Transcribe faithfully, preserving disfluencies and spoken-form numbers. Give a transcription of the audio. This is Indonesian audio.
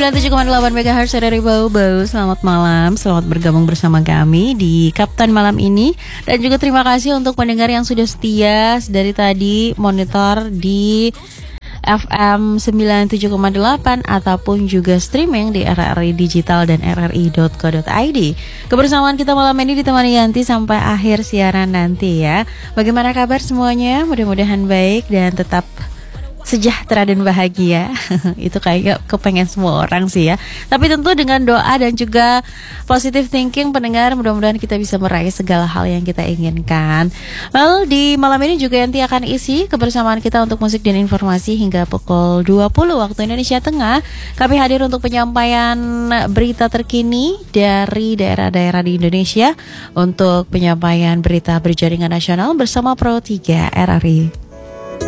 sembilan puluh tujuh koma delapan megahertz dari Bau Bau. Selamat malam, selamat bergabung bersama kami di Kapten Malam ini. Dan juga terima kasih untuk pendengar yang sudah setia dari tadi monitor di F M sembilan puluh tujuh koma delapan ataupun juga streaming di R R I Digital dan r r i dot co dot i d. Kebersamaan kita malam ini ditemani Yanti sampai akhir siaran nanti ya. Bagaimana kabar semuanya? Mudah-mudahan baik dan tetap sejahtera dan bahagia. Itu kayak kepengen semua orang sih ya. Tapi tentu dengan doa dan juga positive thinking pendengar, mudah-mudahan kita bisa meraih segala hal yang kita inginkan. Well, di malam ini juga Yanti akan isi kebersamaan kita untuk musik dan informasi hingga pukul dua puluh waktu Indonesia Tengah. Kami hadir untuk penyampaian berita terkini dari daerah-daerah di Indonesia untuk penyampaian berita berjaringan nasional bersama Pro tiga R R I.